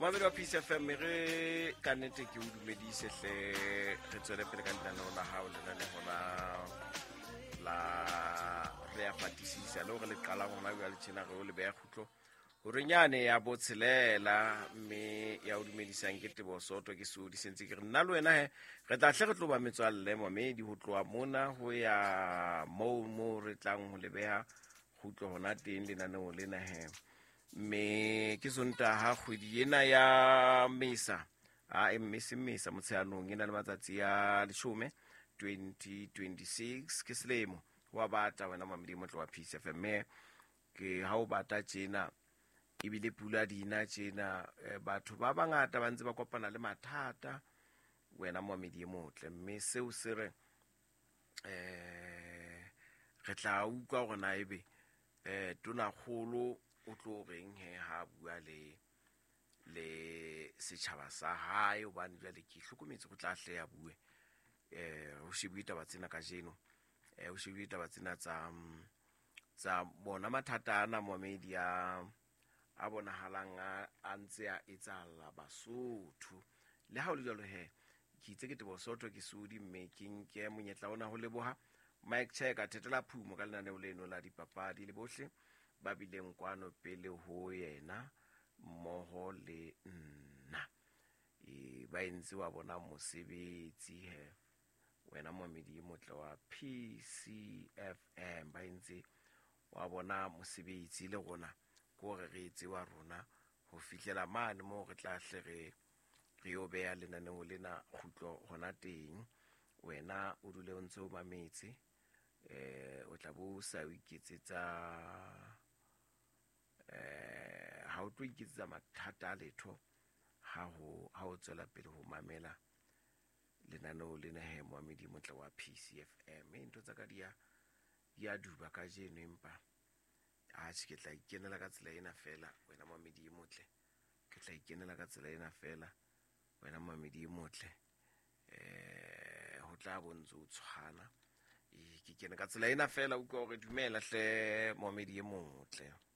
Mamelo wa Peace FM re ka nnete ke o dumedise hle re tswele pele ka lenaneo la hao lenaneo la re a patisisa le hore le qala gona bja le tšena re o le beya khutlo gore nyane ya botshelela mme ya o dumedisang ke Tebo Soto ke Sudi sentse ke re nna le wena he re tla hle re tlo ba metswalle mamedi ho tloa mona ho ya mo re tlang ho le beya khutlo hona teng lenaneo lena he me ke Sontaga kgwedi ena ya Mesa Mesa motsheanong ena le matsatsi ya 10 2026 ke selemo wa bata wena mamedi motlo wa Peace FM ke ha o bata tjena ebile pula dina tjena batho ba bangata ba ntse ba kopana le mathata wena mamedi motle mme seo se re re tla utlwa gore na ebe tona kgolo o tlo reng he ha bua le setjhaba sa hae o bane jwale ke hlokometse go tla hle ya bue o shebita ba tsena ka jeno o shebita ba tsena tsa bona mathata ana moemedi a bona halang a ntse a etsala Basotho le ha o le jalo he ke itse ke Tebo Soto ke Sudi mme ke nke monyetla ona ho leboha Mike Cheka thetela phumo ka lenaneo leno la dipapadi le bohle ba bileng kwano pele ho yena mmoho le nna ba entse wa bona mosebetsi he wena moemedi motle wa PCFM ba entse wa bona mosebetsi le gona gore re etse wa rona ho fihlela mane mo re tla hle re yo beya lenaneo lena khutlo hona teng wena o dule o ntse o mametse o tla bo sa o iketsetsa ha o tlo iketsetsa mathata a letho ha o tswela pele ho mamela lenaneo lena he moemedi motle wa PCFM into tsa ka dia duba ka jeno empa ke tla ikenela ka tsela ena fela wena moemedi motle ke tla ikenela ka tsela ena fela wena moemedi motle ho tla bontso tshwana ke kene ka tsela ena fela o go re dumela hle moemedi motle